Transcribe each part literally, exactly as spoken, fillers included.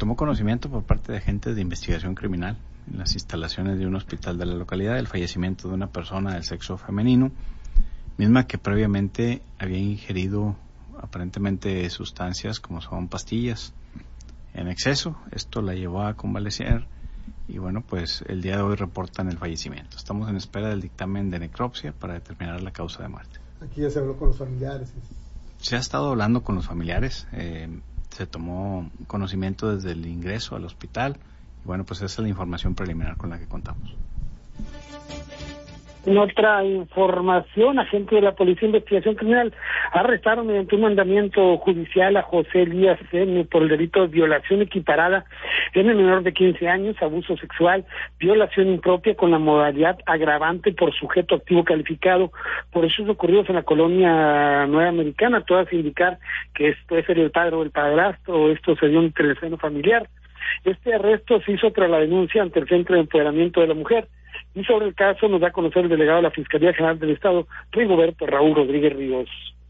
tomó conocimiento por parte de agentes de investigación criminal en las instalaciones de un hospital de la localidad del fallecimiento de una persona del sexo femenino, misma que previamente había ingerido aparentemente sustancias como son pastillas en exceso. Esto la llevó a convalecer y bueno, pues el día de hoy reportan el fallecimiento. Estamos en espera del dictamen de necropsia para determinar la causa de muerte. Aquí ya se habló con los familiares. Se ha estado hablando con los familiares, eh, se tomó conocimiento desde el ingreso al hospital y bueno, pues esa es la información preliminar con la que contamos. En otra información, agentes de la Policía de Investigación Criminal arrestaron mediante un mandamiento judicial a José Elías N. por el delito de violación equiparada en el menor de quince años, abuso sexual, violación impropia con la modalidad agravante por sujeto activo calificado por hechos ocurridos en la colonia Nueva Americana, todas indicar que esto es el padre o el padrastro, o esto se dio entre el seno familiar. Este arresto se hizo tras la denuncia ante el Centro de Empoderamiento de la Mujer. Y sobre el caso nos da a conocer el delegado de la Fiscalía General del Estado, Rigoberto Raúl Rodríguez Ríos.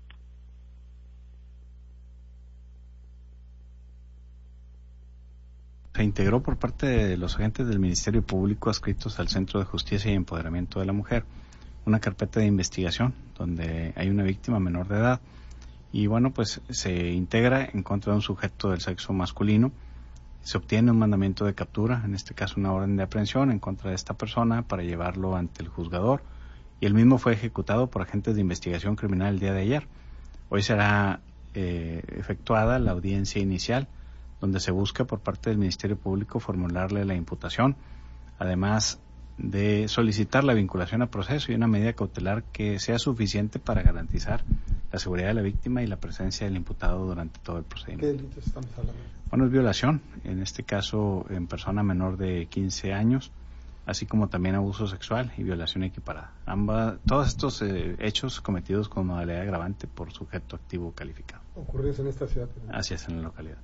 Se integró por parte de los agentes del Ministerio Público adscritos al Centro de Justicia y Empoderamiento de la Mujer una carpeta de investigación donde hay una víctima menor de edad y bueno, pues se integra en contra de un sujeto del sexo masculino. Se obtiene un mandamiento de captura, en este caso una orden de aprehensión en contra de esta persona para llevarlo ante el juzgador y el mismo fue ejecutado por agentes de investigación criminal el día de ayer. Hoy será eh, efectuada la audiencia inicial donde se busca por parte del Ministerio Público formularle la imputación, además de solicitar la vinculación a proceso y una medida cautelar que sea suficiente para garantizar la seguridad de la víctima y la presencia del imputado durante todo el procedimiento. ¿Qué delitos estamos hablando? Bueno, es violación, en este caso en persona menor de quince años, así como también abuso sexual y violación equiparada. Ambas, todos estos eh, hechos cometidos con modalidad agravante por sujeto activo calificado. Ocurridos en esta ciudad. Así es, en la localidad.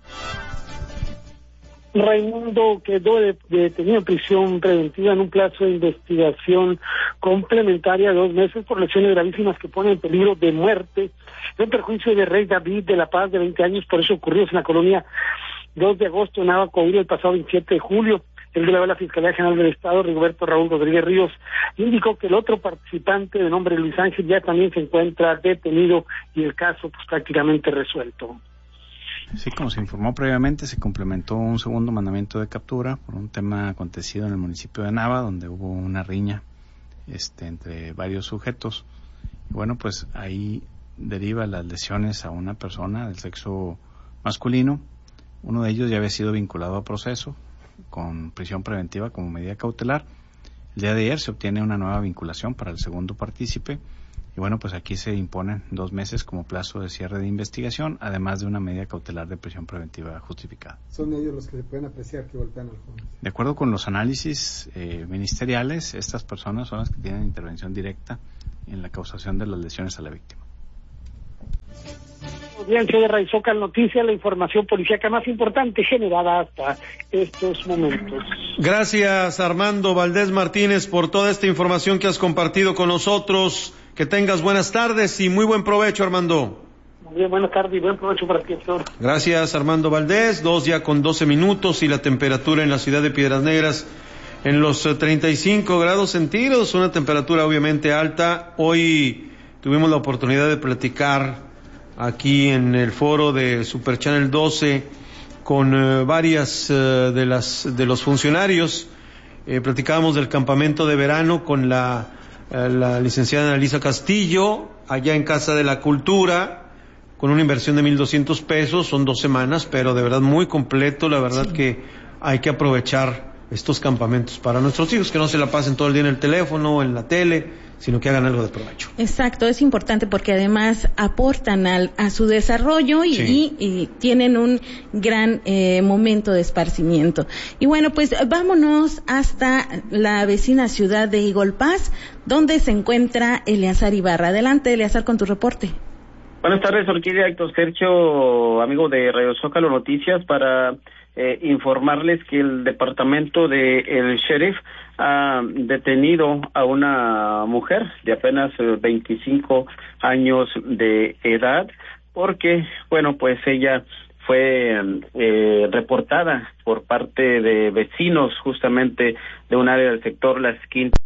Raimundo quedó de, de detenido en prisión preventiva en un plazo de investigación complementaria de dos meses por lesiones gravísimas que ponen en peligro de muerte en perjuicio de Rey David de La Paz, de veinte años, por eso ocurridos en la colonia dos de agosto en Abacohío el pasado veintisiete de julio. El delegado de la Fiscalía General del Estado, Rigoberto Raúl Rodríguez Ríos, indicó que el otro participante de nombre Luis Ángel ya también se encuentra detenido y el caso pues prácticamente resuelto. Sí, como se informó previamente, se complementó un segundo mandamiento de captura por un tema acontecido en el municipio de Nava, donde hubo una riña este, entre varios sujetos. Y bueno, pues ahí deriva las lesiones a una persona del sexo masculino. Uno de ellos ya había sido vinculado a proceso con prisión preventiva como medida cautelar. El día de ayer se obtiene una nueva vinculación para el segundo partícipe. Y bueno, pues aquí se imponen dos meses como plazo de cierre de investigación, además de una medida cautelar de prisión preventiva justificada. ¿Son ellos los que se pueden apreciar que golpean al joven? De acuerdo con los análisis eh, ministeriales, estas personas son las que tienen intervención directa en la causación de las lesiones a la víctima. Audiencia de Radio Zócalo Noticias, la información policíaca más importante generada hasta estos momentos. Gracias, Armando Valdés Martínez, por toda esta información que has compartido con nosotros. Que tengas buenas tardes y muy buen provecho, Armando. Muy bien, buenas tardes y buen provecho para ti, doctor. Gracias, Armando Valdés. Dos ya con doce minutos y la temperatura en la ciudad de Piedras Negras en los treinta y cinco grados centígrados, una temperatura obviamente alta. Hoy tuvimos la oportunidad de platicar aquí en el foro de Super Channel doce con eh, varias eh, de las de los funcionarios. Eh, platicábamos del campamento de verano con la la licenciada Analisa Castillo, allá en Casa de la Cultura, con una inversión de mil doscientos pesos, son dos semanas, pero de verdad muy completo, la verdad sí. Que hay que aprovechar estos campamentos para nuestros hijos, que no se la pasen todo el día en el teléfono o en la tele, sino que hagan algo de provecho. Exacto, es importante porque además aportan al, a su desarrollo y, sí. y, y tienen un gran eh, momento de esparcimiento. Y bueno, pues vámonos hasta la vecina ciudad de Igolpaz, donde se encuentra Eleazar Ibarra. Adelante, Eleazar, con tu reporte. Buenas tardes, Orquídea, Héctor Sergio, amigo de Radio Zócalo Noticias, para eh, informarles que el departamento de el sheriff ha detenido a una mujer de apenas veinticinco años de edad, porque, bueno, pues ella fue eh, reportada por parte de vecinos justamente de un área del sector Las Quintas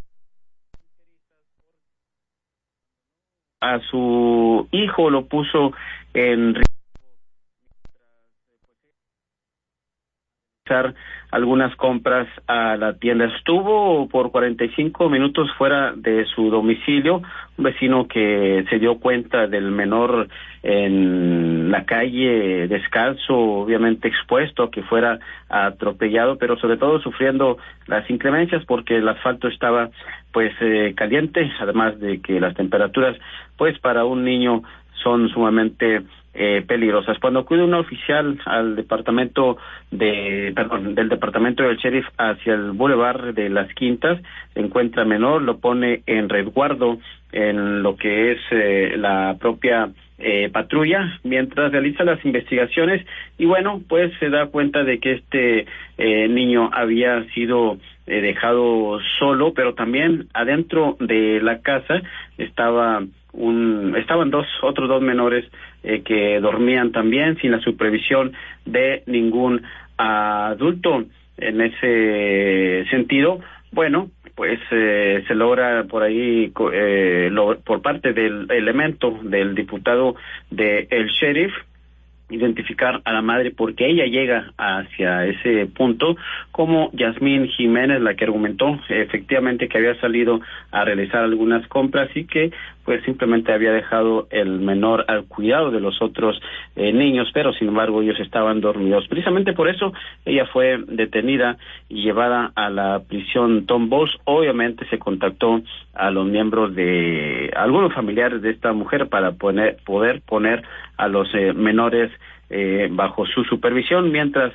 a su hijo, lo puso en algunas compras a la tienda. Estuvo por cuarenta y cinco minutos fuera de su domicilio. Un vecino que se dio cuenta del menor en la calle descalzo, obviamente expuesto a que fuera atropellado, pero sobre todo sufriendo las inclemencias porque el asfalto estaba pues eh, caliente, además de que las temperaturas pues para un niño son sumamente eh, peligrosas. Cuando acude un oficial al departamento de, perdón, del departamento del sheriff hacia el bulevar de Las Quintas, encuentra menor, lo pone en resguardo en lo que es eh, la propia eh, patrulla, mientras realiza las investigaciones, y bueno, pues se da cuenta de que este eh, niño había sido eh, dejado solo, pero también adentro de la casa estaba un estaban dos otros dos menores eh, que dormían también sin la supervisión de ningún adulto. En ese sentido, bueno, pues eh, se logra por ahí eh, lo, por parte del elemento del diputado del sheriff identificar a la madre, porque ella llega hacia ese punto como Yasmín Jiménez, la que argumentó efectivamente que había salido a realizar algunas compras y que pues simplemente había dejado el menor al cuidado de los otros eh, niños, pero sin embargo ellos estaban dormidos. Precisamente por eso ella fue detenida y llevada a la prisión Tom Bowles. Obviamente se contactó a los miembros de a algunos familiares de esta mujer para poner, poder poner a los eh, menores eh, bajo su supervisión, mientras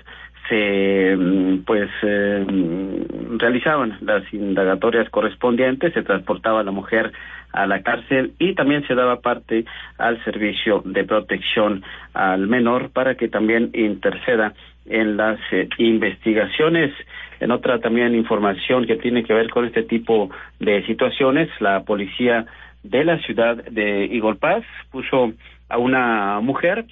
se pues eh, realizaban las indagatorias correspondientes, se transportaba a la mujer a la cárcel y también se daba parte al servicio de protección al menor para que también interceda en las eh, investigaciones. En otra también información que tiene que ver con este tipo de situaciones, la policía de la ciudad de Eagle Pass puso a una mujer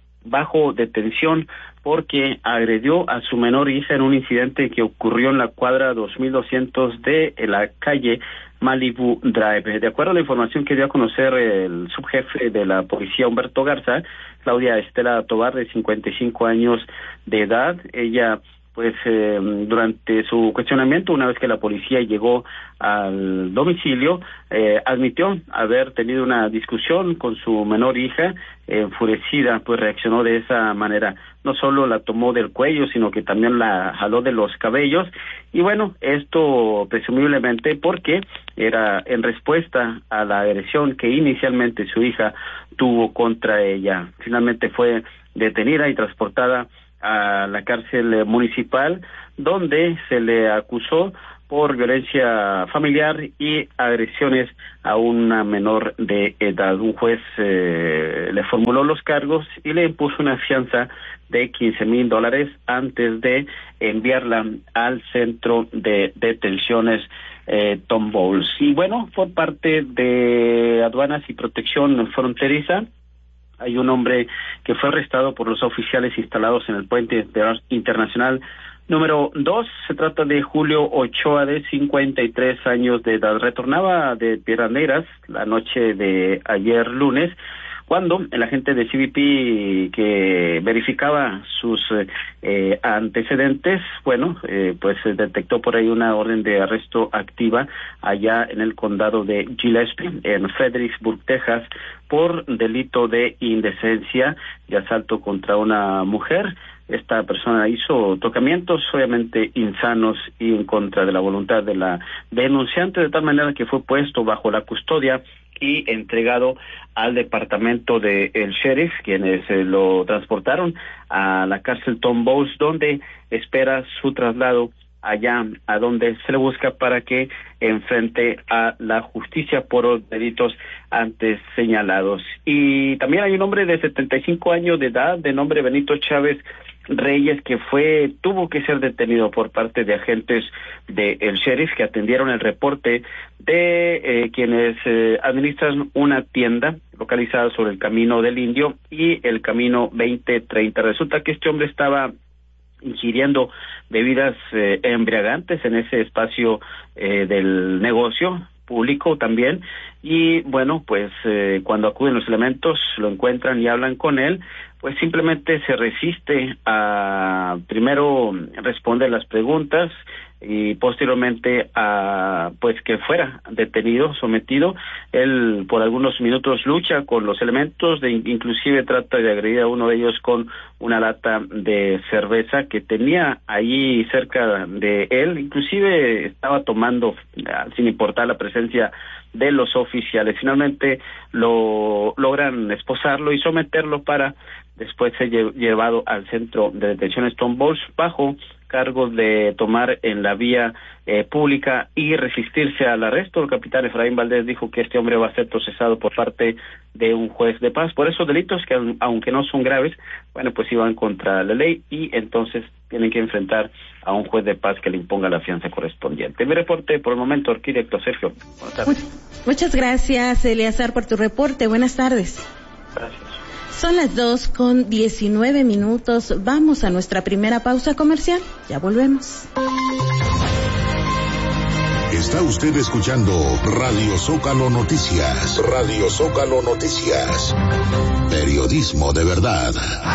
bajo detención porque agredió a su menor hija en un incidente que ocurrió en la cuadra dos mil doscientos de la calle Malibu Drive. De acuerdo a la información que dio a conocer el subjefe de la policía, Humberto Garza, Claudia Estela Tobar, de cincuenta y cinco años de edad, ella pues eh, durante su cuestionamiento, una vez que la policía llegó al domicilio, eh, admitió haber tenido una discusión con su menor hija. Enfurecida, pues reaccionó de esa manera. No solo la tomó del cuello, sino que también la jaló de los cabellos. Y bueno, esto presumiblemente porque era en respuesta a la agresión que inicialmente su hija tuvo contra ella. Finalmente fue detenida y transportada a la cárcel municipal, donde se le acusó por violencia familiar y agresiones a una menor de edad. Un juez eh, le formuló los cargos y le impuso una fianza de quince mil dólares antes de enviarla al centro de detenciones eh, Tom Bowles. Y bueno, por parte de Aduanas y Protección Fronteriza, hay un hombre que fue arrestado por los oficiales instalados en el puente internacional número dos. Se trata de Julio Ochoa, de cincuenta y tres años de edad. Retornaba de Piedras Negras la noche de ayer lunes, cuando el agente de C B P que verificaba sus eh, antecedentes, bueno, eh, pues detectó por ahí una orden de arresto activa allá en el condado de Gillespie, en Fredericksburg, Texas, por delito de indecencia y asalto contra una mujer. Esta persona hizo tocamientos obviamente insanos y en contra de la voluntad de la denunciante, de tal manera que fue puesto bajo la custodia y entregado al departamento del sheriff, quienes eh, lo transportaron a la cárcel Tom Bowles, donde espera su traslado allá a donde se le busca para que enfrente a la justicia por los delitos antes señalados. Y también hay un hombre de setenta y cinco años de edad, de nombre Benito Chávez Reyes, que fue tuvo que ser detenido por parte de agentes del sheriff que atendieron el reporte de eh, quienes eh, administran una tienda localizada sobre el Camino del Indio y el Camino veinte treinta. Resulta que este hombre estaba ingiriendo bebidas eh, embriagantes en ese espacio eh, del negocio público también, y bueno, pues eh, cuando acuden los elementos lo encuentran y hablan con él, pues simplemente se resiste a primero responder las preguntas y posteriormente a pues que fuera detenido, sometido. Él por algunos minutos lucha con los elementos, de inclusive trata de agredir a uno de ellos con una lata de cerveza que tenía ahí cerca de él, inclusive estaba tomando sin importar la presencia de los oficiales. Finalmente lo logran esposarlo y someterlo para después ser llevado al centro de detención Stone Balls bajo cargos de tomar en la vía eh, pública y resistirse al arresto. El capitán Efraín Valdés dijo que este hombre va a ser procesado por parte de un juez de paz por esos delitos que, aunque no son graves, bueno, pues iban contra la ley y entonces tienen que enfrentar a un juez de paz que le imponga la fianza correspondiente. Mi reporte por el momento, arquitecto Sergio. Buenas tardes. Muchas gracias, Eleazar, por tu reporte. Buenas tardes. Gracias. Son las dos con diecinueve minutos. Vamos a nuestra primera pausa comercial. Ya volvemos. Está usted escuchando Radio Zócalo Noticias. Radio Zócalo Noticias. Periodismo de verdad.